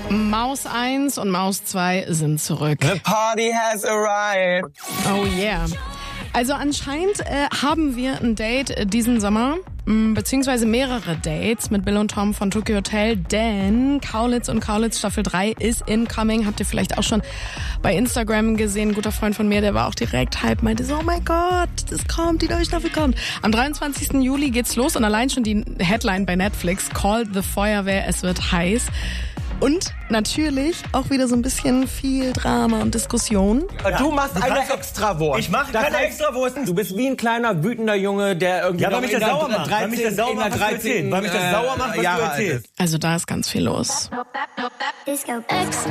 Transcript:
Maus 1 und Maus 2 sind zurück. The party has arrived. Oh yeah. Also anscheinend haben wir ein Date diesen Sommer, beziehungsweise mehrere Dates mit Bill und Tom von Tokyo Hotel, denn Kaulitz und Kaulitz Staffel 3 ist incoming. Habt ihr vielleicht auch schon bei Instagram gesehen. Ein guter Freund von mir, der war auch direkt hype, meinte so, oh mein Gott, das kommt, die neue Staffel kommt. Am 23. Juli geht's los und allein schon die Headline bei Netflix, Call the Feuerwehr, es wird heiß. Und natürlich auch wieder so ein bisschen viel Drama und Diskussion. Du machst eine Extrawurst. Ich mache keine Extrawurst. Du bist wie ein kleiner, wütender Junge, der irgendwie weil mich das sauer macht. Weil mich das sauer macht, was du erzählst. Weil mich das sauer macht, was du erzählst. Also da ist ganz viel los.